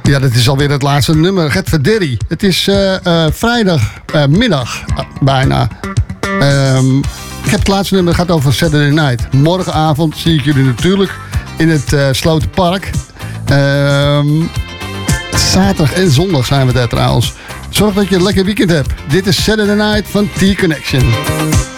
Ja, dat is alweer het laatste nummer. Het Verderrie. Het is vrijdagmiddag bijna. Ik heb het laatste nummer, het gaat over Saturday Night. Morgenavond zie ik jullie natuurlijk in het Slotenpark. Zaterdag en zondag zijn we daar trouwens. Zorg dat je een lekker weekend hebt. Dit is Saturday Night van T-Connection.